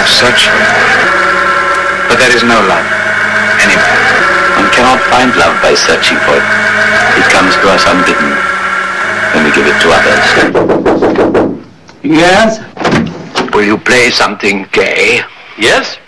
have searched for it. But there is no love anywhere. One cannot find love by searching for it. It comes to us unbidden when we give it to others. Yes? Will you play something gay? Yes?